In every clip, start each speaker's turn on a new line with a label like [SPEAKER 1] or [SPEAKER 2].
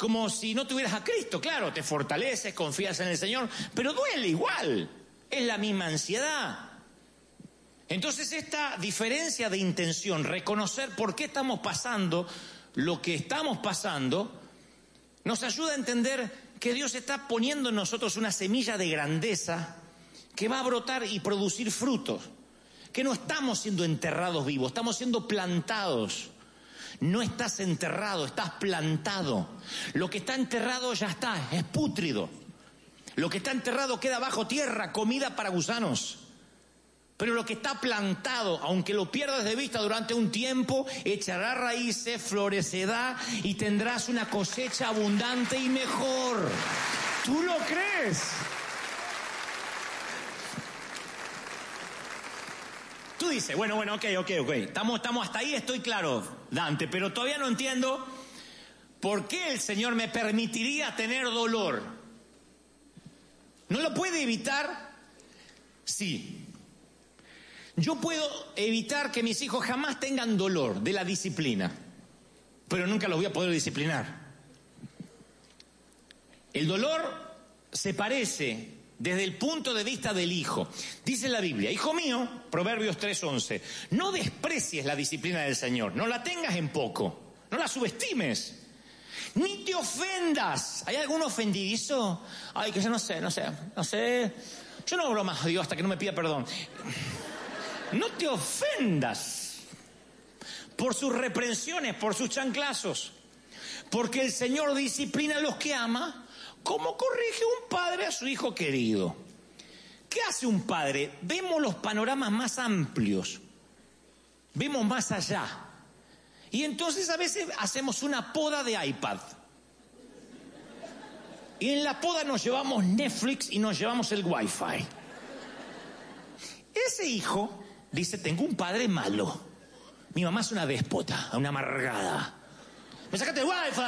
[SPEAKER 1] como si no tuvieras a Cristo. Claro, te fortaleces, confías en el Señor, pero duele igual. Es la misma ansiedad. Entonces esta diferencia de intención, reconocer por qué estamos pasando lo que estamos pasando, nos ayuda a entender que Dios está poniendo en nosotros una semilla de grandeza que va a brotar y producir frutos. Que no estamos siendo enterrados vivos, estamos siendo plantados. No estás enterrado, estás plantado. Lo que está enterrado ya está, es pútrido. Lo que está enterrado queda bajo tierra, comida para gusanos. Pero lo que está plantado, aunque lo pierdas de vista durante un tiempo, echará raíces, florecerá y tendrás una cosecha abundante y mejor. ¿Tú lo crees? Tú dices, bueno, ok. Estamos hasta ahí, estoy claro, Dante, pero todavía no entiendo por qué el Señor me permitiría tener dolor. ¿No lo puede evitar? Sí. Yo puedo evitar que mis hijos jamás tengan dolor de la disciplina, pero nunca los voy a poder disciplinar. El dolor se parece desde el punto de vista del hijo. Dice la Biblia, hijo mío, Proverbios 3:11, no desprecies la disciplina del Señor, no la tengas en poco, no la subestimes, ni te ofendas. ¿Hay algún ofendidizo? Ay, que yo no sé. Yo no hablo más a Dios hasta que no me pida perdón. No te ofendas por sus reprensiones, por sus chanclazos, porque el Señor disciplina a los que ama, como corrige un padre a su hijo querido. ¿Qué hace un padre? Vemos los panoramas más amplios, vemos más allá, y entonces a veces hacemos una poda de iPad, y en la poda nos llevamos Netflix y nos llevamos el Wi-Fi. Ese hijo dice, tengo un padre malo. Mi mamá es una déspota, una amargada. ¡Me sacaste el Wi-Fi!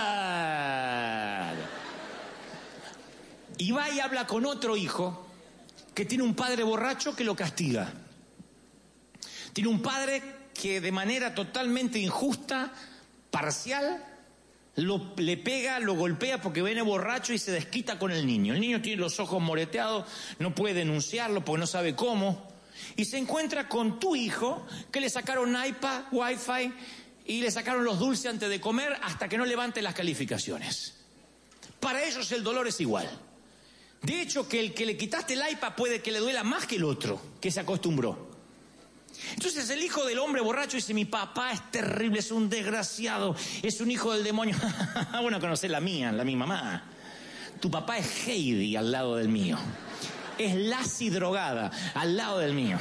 [SPEAKER 1] Y va y habla con otro hijo que tiene un padre borracho que lo castiga. Tiene un padre que de manera totalmente injusta, parcial, le pega, lo golpea porque viene borracho y se desquita con el niño. El niño tiene los ojos moreteados, no puede denunciarlo porque no sabe cómo. Y se encuentra con tu hijo, que le sacaron iPad, Wi-Fi, y le sacaron los dulces antes de comer hasta que no levante las calificaciones. Para ellos el dolor es igual. De hecho, que el que le quitaste el iPad puede que le duela más que el otro, que se acostumbró. Entonces el hijo del hombre borracho dice, mi papá es terrible, es un desgraciado, es un hijo del demonio. Bueno, conocés la mía, mi mamá. Tu papá es Heidi al lado del mío. Es Lassie drogada al lado del mío.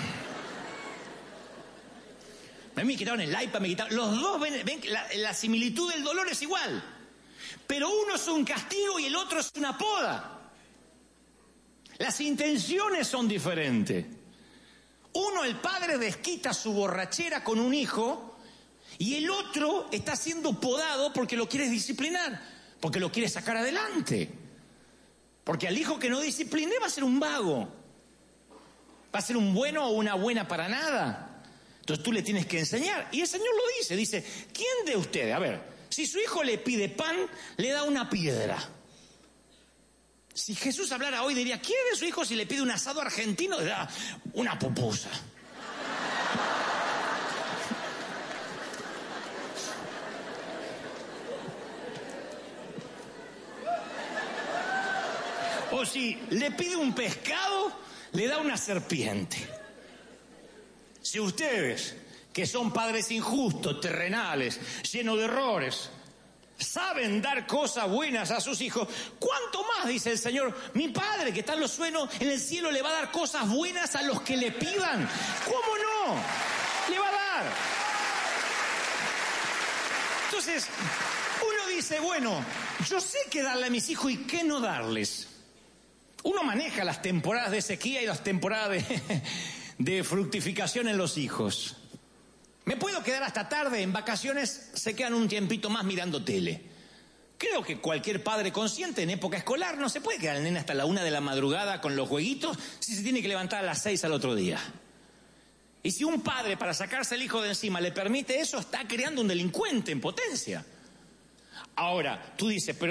[SPEAKER 1] A mí me quitaron el iPad, me quitaron... Los dos ven la similitud del dolor es igual. Pero uno es un castigo y el otro es una poda. Las intenciones son diferentes. Uno, el padre, desquita su borrachera con un hijo y el otro está siendo podado porque lo quiere disciplinar, porque lo quiere sacar adelante. Porque al hijo que no discipliné va a ser un vago, va a ser un bueno o una buena para nada. Entonces tú le tienes que enseñar. Y el Señor lo dice, ¿quién de ustedes? A ver, si su hijo le pide pan, le da una piedra. Si Jesús hablara hoy diría, ¿quién de su hijo si le pide un asado argentino, le da una pupusa? O si le pide un pescado, le da una serpiente. Si ustedes, que son padres injustos, terrenales, llenos de errores, saben dar cosas buenas a sus hijos, ¿cuánto más, dice el Señor, mi Padre que está en los suelos, en el cielo, le va a dar cosas buenas a los que le pidan? ¿Cómo no? Le va a dar. Entonces, uno dice, bueno, yo sé qué darle a mis hijos y qué no darles. Uno maneja las temporadas de sequía y las temporadas de fructificación en los hijos. Me puedo quedar hasta tarde, en vacaciones se quedan un tiempito más mirando tele. Creo que cualquier padre consciente en época escolar no se puede quedar el nene hasta la 1 de la madrugada con los jueguitos si se tiene que levantar a las 6 al otro día. Y si un padre, para sacarse el hijo de encima, le permite eso, está creando un delincuente en potencia. Ahora, tú dices, pero